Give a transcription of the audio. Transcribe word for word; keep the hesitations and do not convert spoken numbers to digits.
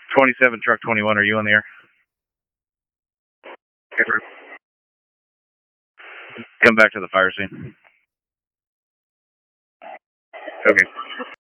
twenty-seven, truck twenty-one, are you on the air? Come back to the fire scene. Okay.